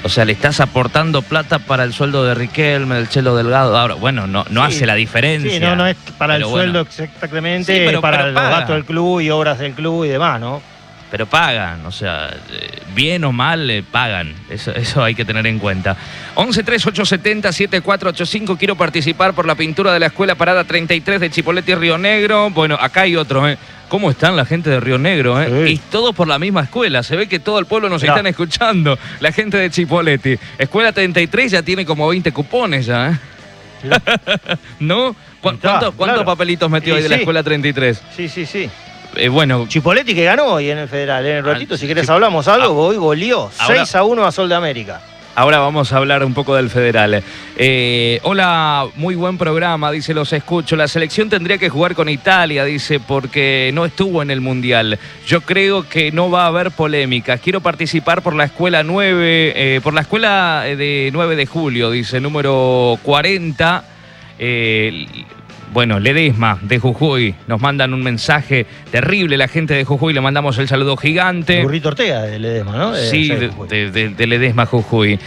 O sea, le estás aportando plata para el sueldo de Riquelme, del Chelo Delgado. Ahora, bueno, no Sí. hace la diferencia. Sí, no es para el sueldo exactamente, Sí, pero para los paga. gastos del club y obras del club y demás, ¿no? Pero pagan, o sea, bien o mal pagan. Eso hay que tener en cuenta. 11-3870-7485. Quiero participar por la pintura de la escuela Parada 33 de Chipoleti, Río Negro. Bueno, acá hay otro, ¿eh? ¿Cómo están la gente de Río Negro? Sí. Y todos por la misma escuela. Se ve que todo el pueblo nos están escuchando. La gente de Chipoleti. Escuela 33 ya tiene como 20 cupones ya, ¿eh? ¿No? ¿Cuántos papelitos metió ahí de la escuela 33? Sí. Bueno, Chipoleti que ganó hoy en el Federal. En el ratito, si querés hablamos algo, hoy goleó 6-1 a Sol de América. Ahora vamos a hablar un poco del Federal. Hola, muy buen programa, dice, los escucho. La selección tendría que jugar con Italia, dice, porque no estuvo en el Mundial. Yo creo que no va a haber polémicas. Quiero participar por la escuela 9, por la escuela de 9 de julio, dice, número 40. Bueno, Ledesma de Jujuy, nos mandan un mensaje terrible la gente de Jujuy, le mandamos el saludo gigante. Burrito Ortega de Ledesma, ¿no? Sí, de Ledesma Jujuy.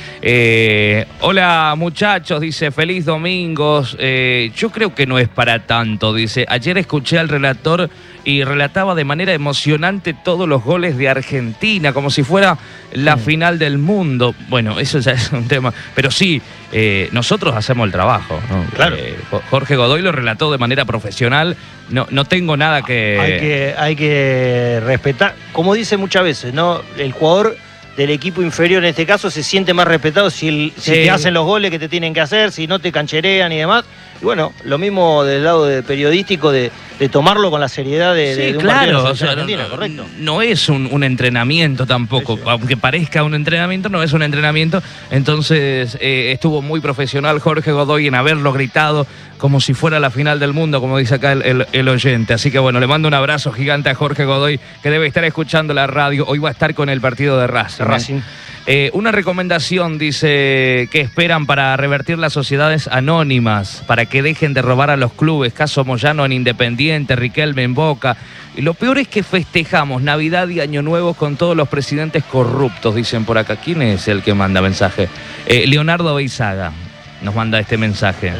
Hola muchachos, dice, feliz domingo. Yo creo que no es para tanto, dice. Ayer escuché al relator y relataba de manera emocionante todos los goles de Argentina, como si fuera la final del mundo. Bueno, eso ya es un tema. Pero sí, nosotros hacemos el trabajo, ¿no? Claro. Jorge Godoy lo relató de manera profesional. No tengo nada que... Hay que respetar, como dice muchas veces, ¿no? El jugador del equipo inferior en este caso se siente más respetado si te hacen los goles que te tienen que hacer, si no te cancherean y demás. Y bueno, lo lo del lado periodístico de tomarlo con la seriedad de un partido de la Argentina, correcto. No es un entrenamiento tampoco, sí. Aunque parezca un entrenamiento, no es un entrenamiento. Entonces estuvo muy profesional Jorge Godoy en haberlo gritado como si fuera la final del mundo, como dice acá el oyente. Así que bueno, le mando un abrazo gigante a Jorge Godoy, que debe estar escuchando la radio. Hoy va a estar con el partido de Racing. Una recomendación, dice, que esperan para revertir las sociedades anónimas, para que dejen de robar a los clubes, caso Moyano en Independiente, Riquelme en Boca. Y lo peor es que festejamos Navidad y Año Nuevo con todos los presidentes corruptos, dicen por acá. ¿Quién es el que manda mensaje? Leonardo Beizaga nos manda este mensaje.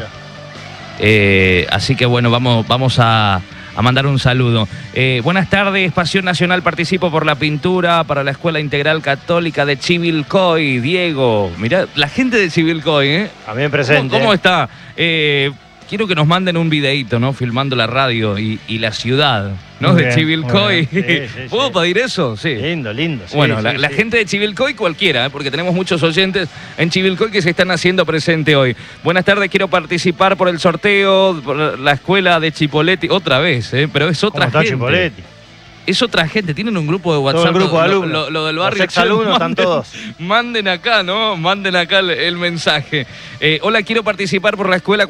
Así que bueno, vamos a mandar un saludo. Buenas tardes, Pasión Nacional, participo por la pintura para la Escuela Integral Católica de Chivilcoy. Diego, mirá, la gente de Chivilcoy, ¿eh? También presente. ¿Cómo está? Quiero que nos manden un videíto, ¿no? Filmando la radio y la ciudad, ¿no? Bien, de Chivilcoy. Sí, ¿Puedo pedir eso? Sí. Lindo. Bueno, la gente de Chivilcoy cualquiera, porque tenemos muchos oyentes en Chivilcoy que se están haciendo presente hoy. Buenas tardes, quiero participar por el sorteo, por la escuela de Chipoleti. Otra vez, pero es otra gente. Chipoleti? Es otra gente, tienen un grupo de WhatsApp. Todo el grupo de alumnos. Lo del barrio. Los exalumnos están todos. Manden acá, ¿no? Manden acá el mensaje. Hola, quiero participar por la escuela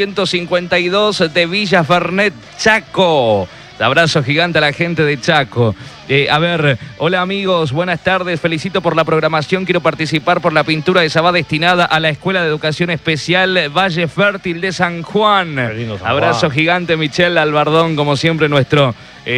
452 de Villa Fernet, Chaco. Abrazo gigante a la gente de Chaco. A ver, hola amigos, buenas tardes. Felicito por la programación. Quiero participar por la pintura que se va destinada a la Escuela de Educación Especial Valle Fértil de San Juan. Abrazo gigante, Michelle Albardón, como siempre, nuestro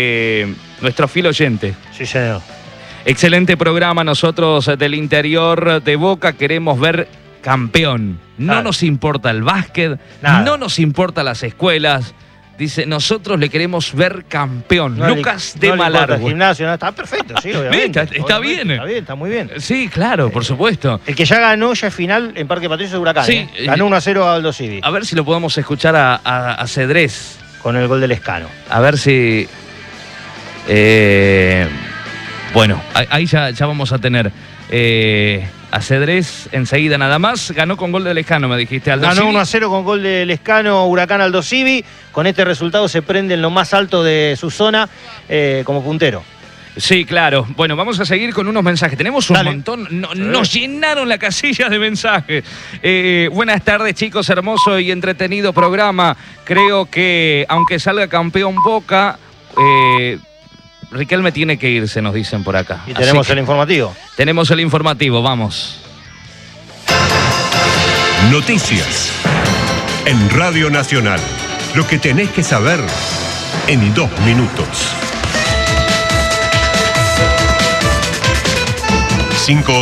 fiel oyente. Sí, señor. Excelente programa. Nosotros del interior de Boca queremos ver campeón. No nos importa el básquet, no nos importa las escuelas. Dice, nosotros le queremos ver campeón. Lucas de Malargüe. El gimnasio, está perfecto, sí, obviamente. Está bien. Está muy bien. Sí, claro, por supuesto. El que ya ganó ya es final en Parque Patricio de Huracán. Sí, ganó 1-0 a Aldo Civi. A ver si lo podemos escuchar a Cedrés. Con el gol del Lescano. A ver si... bueno, ahí ya vamos a tener... a Cedrés enseguida nada más. Ganó con gol de Lescano, me dijiste, Aldo Civi. Ganó 1-0 con gol de Lescano, Huracán Aldo Civi. Con este resultado se prende en lo más alto de su zona como puntero. Sí, claro. Bueno, vamos a seguir con unos mensajes. Tenemos un montón. Nos llenaron la casilla de mensajes. Buenas tardes, chicos. Hermoso y entretenido programa. Creo que, aunque salga campeón Boca... Riquelme tiene que irse, nos dicen por acá. Y tenemos el informativo. Tenemos el informativo, vamos. Noticias en Radio Nacional. Lo que tenés que saber en 2 minutos. 5